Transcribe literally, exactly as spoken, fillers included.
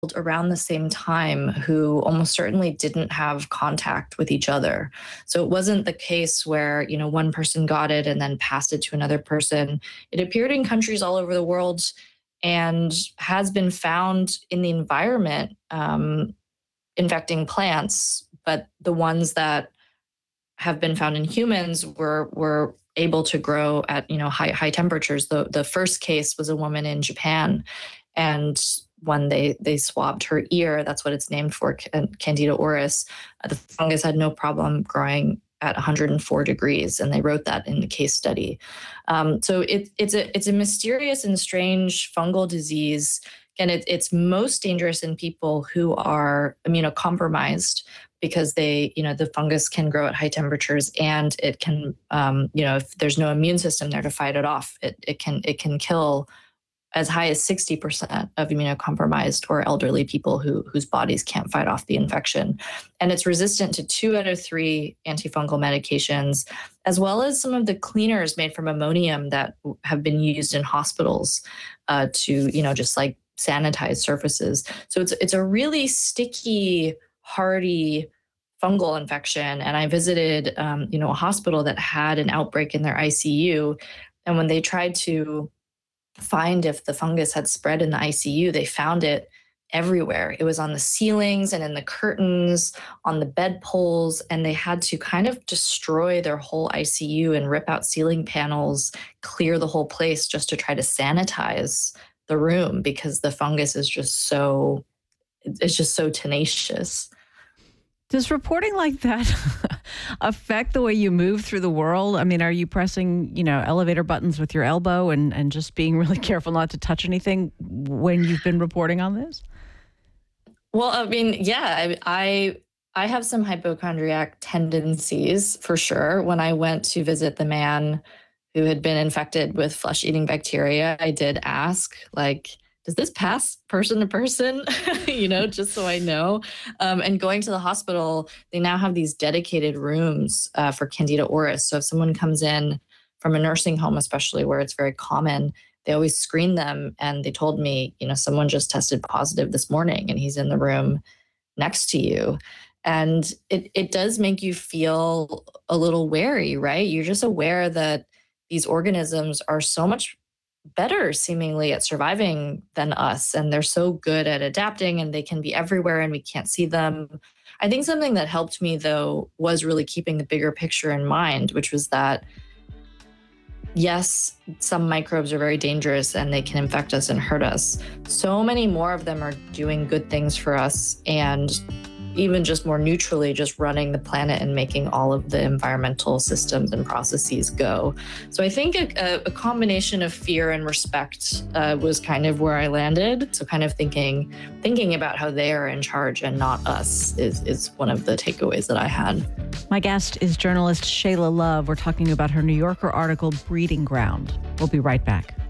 around the same time who almost certainly didn't have contact with each other. So it wasn't the case where, you know, one person got it and then passed it to another person. It appeared in countries all over the world and has been found in the environment, um, infecting plants, but the ones that have been found in humans were were able to grow at, you know, high high temperatures. The the first case was a woman in Japan, and when they they swabbed her ear, that's what it's named for, Candida auris, uh, the fungus had no problem growing at one hundred four degrees, and they wrote that in the case study. Um, so it, it's a it's a mysterious and strange fungal disease, and it, it's most dangerous in people who are immunocompromised, because they, you know, the fungus can grow at high temperatures, and it can, um, you know, if there's no immune system there to fight it off, it, it can it can kill as high as sixty percent of immunocompromised or elderly people who whose bodies can't fight off the infection. And it's resistant to two out of three antifungal medications, as well as some of the cleaners made from ammonium that have been used in hospitals uh, to, you know, just like sanitize surfaces. So it's it's a really sticky, hardy fungal infection. And I visited, um, you know, a hospital that had an outbreak in their I C U. And when they tried to find if the fungus had spread in the I C U, they found it everywhere. It was on the ceilings and in the curtains, on the bed poles, and they had to kind of destroy their whole I C U and rip out ceiling panels, clear the whole place just to try to sanitize the room, because the fungus is just so, it's just so tenacious. Does reporting like that affect the way you move through the world? I mean, are you pressing, you know, elevator buttons with your elbow and, and just being really careful not to touch anything when you've been reporting on this? Well, I mean, yeah, I, I I have some hypochondriac tendencies for sure. When I went to visit the man who had been infected with flesh-eating bacteria, I did ask, like, does this pass person to person? you know, just so I know. Um, and going to the hospital, they now have these dedicated rooms uh, for Candida auris. So if someone comes in from a nursing home, especially where it's very common, they always screen them. And they told me, you know, someone just tested positive this morning and he's in the room next to you. And it, it does make you feel a little wary, right? You're just aware that these organisms are so much better seemingly at surviving than us, and they're so good at adapting, and they can be everywhere and we can't see them. I think something that helped me, though, was really keeping the bigger picture in mind, which was that yes, some microbes are very dangerous and they can infect us and hurt us. So many more of them are doing good things for us, and even just more neutrally, just running the planet and making all of the environmental systems and processes go. So I think a, a combination of fear and respect uh, was kind of where I landed. So kind of thinking thinking about how they are in charge and not us is, is one of the takeaways that I had. My guest is journalist Shayla Love. We're talking about her New Yorker article, Breeding Ground. We'll be right back.